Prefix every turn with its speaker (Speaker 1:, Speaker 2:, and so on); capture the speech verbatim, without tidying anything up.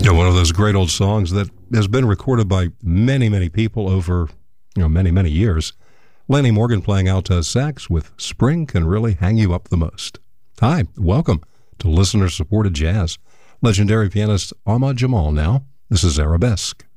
Speaker 1: Yeah, one of those great old songs that has been recorded by many, many people over, you know, many, many years. Lanny Morgan playing alto sax with Spring Can Really Hang You Up the Most. Hi, welcome to listener-supported jazz. Legendary pianist Ahmad Jamal now. This is Arabesque.